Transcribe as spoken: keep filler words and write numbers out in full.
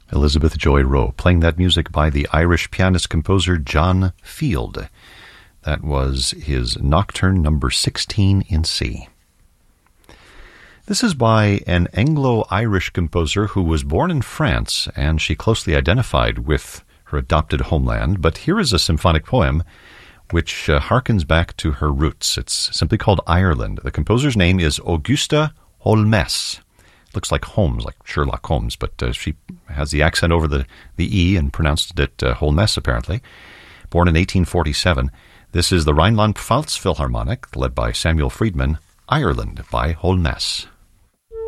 Elizabeth Joy Rowe, playing that music by the Irish pianist-composer John Field. That was his Nocturne number sixteen in C. This is by an Anglo-Irish composer who was born in France, and she closely identified with her adopted homeland. But here is a symphonic poem which uh, harkens back to her roots. It's simply called Ireland. The composer's name is Augusta Holmes. Looks like Holmes, like Sherlock Holmes, but uh, she has the accent over the, the E and pronounced it uh, Holmes, apparently. Born in eighteen forty-seven, this is the Rhineland-Pfalz Philharmonic, led by Samuel Friedman, Ireland by Holmes.